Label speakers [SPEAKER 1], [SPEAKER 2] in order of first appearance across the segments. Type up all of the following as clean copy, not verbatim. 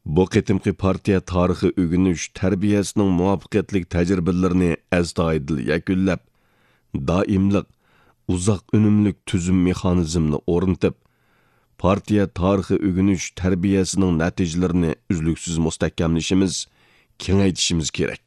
[SPEAKER 1] Bu qitimqi partiya tarixi o'g'inish tarbiyasining muvaffaqiyatli tajribalarini astoydil yakunlab, doimliq, uzoq unumli tuzum mexanizmini o'rnatib, partiya tarixi o'g'inish tarbiyasining natijalarini uzluksiz mustahkamlashimiz, kengaytirishimiz kerak.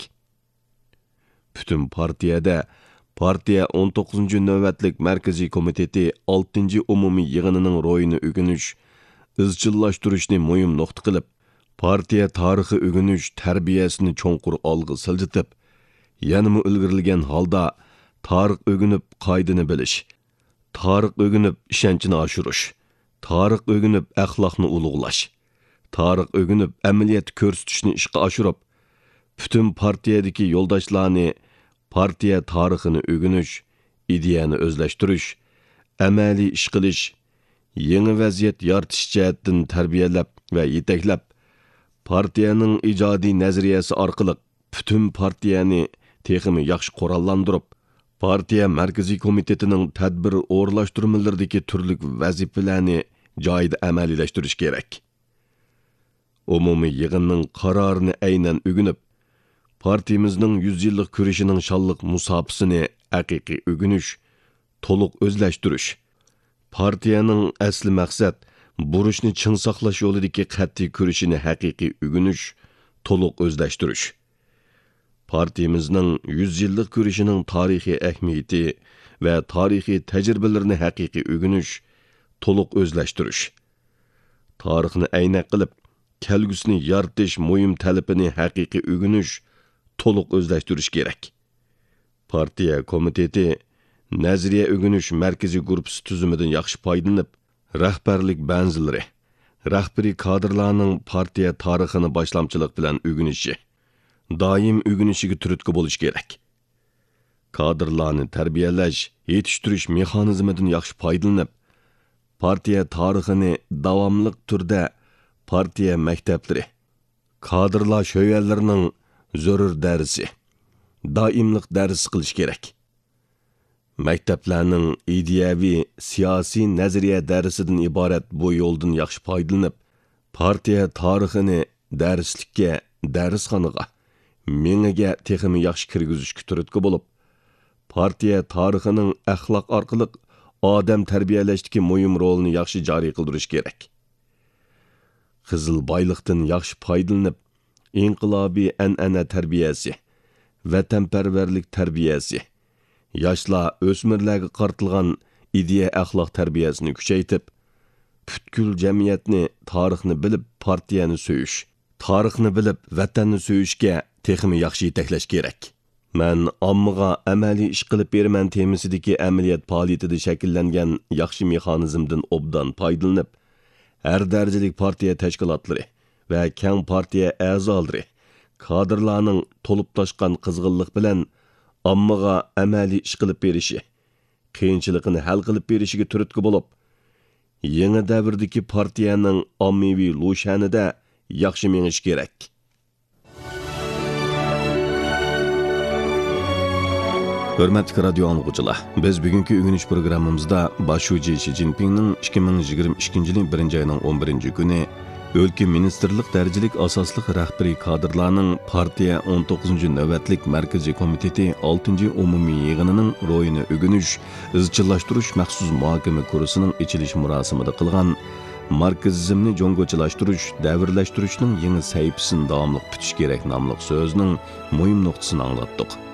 [SPEAKER 1] Butun partiyada partiya 19-navbatlik markaziy komiteti 6-umumiy yig'inining ro'yini o'g'inish, izchillashtirishni muhim nuqta qilib, partiya tarixi o'g'inish tarbiyasini cho'nqur olg'a siljitib, yanama ilgirilgan holda tarix o'g'inib qoidani bilish, tarix o'g'inib ishonchni oshirish, tarix o'g'inib axloqni ulug'lash, tarix o'g'inib amaliyat ko'rsatishni ishga oshirib, butun partiyadagi yo'ldoshlarni partiya tarixini o'g'inish, ideyani o'zlashtirish, amaliy ish qilish, yangi vaziyat yaratish jihatdan tarbiyalab va yetaklab, partiyaning ijodiy nazariyasi orqali butun partiyani texmi yaxshi qurollantirib, partiya markaziy komitetining tadbir o'rlashtirmalaridagi turli vazifalarni joyida amaliylashtirish kerak. Umumiy yig'inning qarorini aynan o'g'inib, partiyamizning 100 yillik kurishining shonliq musofasini haqiqiy o'g'inish, to'liq o'zlashtirish, partiyaning asli maqsad burishni chin saqlash yo'lidagi qat'iy kurishini haqiqiy o'g'inish, to'liq o'zlashtirish. Partiyamizning 100 yillik kurishining tarixiy ahamiyati va tarixiy tajribalarini haqiqiy o'g'inish, to'liq o'zlashtirish. Tarixni aynak qilib, kelgusini yaratish muhim talabini haqiqiy o'g'inish, to'liq o'zlashtirish kerak. Partiya komiteti nazariya o'g'inish markaziy guruhi tuzumidan yaxshi foydalanib, rahbarlik banzilari, rahbariy kadrlarning partiya tarixini boshlamchilik bilan o'g'inishi, doim o'g'inishiga turtki bo'lish kerak. Kadrlarni tarbiyalash, yetishtirish mexanizmidan yaxshi foydalanib, partiya tarixini davomli turda partiya maktablari, kadrlar sho'yalarining zarur darsi, doimlik dars qilish kerak. Maktablarning ideyaviy, siyosiy nazariya darsidan iborat bu yo'ldan yaxshi foydalanib, partiya tarixini darslikka, darsxonaga, menga texmi yaxshi kirgizishga turtki bo'lib, partiya tarixining axloq orqali odam tarbiyalashdagi muhim rolini yaxshi joriy qildirish kerak. Qizil boyliqdan yaxshi foydalanib, inqilobiy an'ana tarbiyasi, vatanparvarlik tarbiyasi, yoshlar o'smirlarga qartilgan ideya axloq tarbiyasini kuchaytib, butkul jamiyatni tarixni bilib partiyani so'yish, tarixni bilib vatanni so'yishga texmi yaxshi yetaklash kerak. Men ommaga amaliy ish qilib beraman temisidagi amaliyat faoliyatida shakllangan yaxshi mexanizmdan obdan foydalanib, har darajalik partiya tashkilotlari va keng partiya a'zolari kadrlarning to'lib toshgan qizg'inlik bilan ommaga amaliy ish qilib berishi, qiyinchilikni hal qilib berishiga turtki bo'lib, yangi davrdagi partiyaning ommaviy lushanida yaxshi mengish kerak. Hörmətli radio anlıqçılar, biz bugünkü öğünüş programımızda Başuci Xi Jinping'nin 2022 yılın 1. ayının 11. günü өлkə ministerlik dərəcəlik asaslıq rəhbəri kadrlarının partiya 19. növbətlik mərkəzi komiteti 6. umumi yığınının royunu ögünüş, izchillashtirish məxsus muhakimə kurusunun içiliş murasimida qılğan marksizmni jongochilashtirish, davrlashtirishning yangi sahifasini davomli tutish kerak nomli so'zning muhim nuqtasini anglatdik.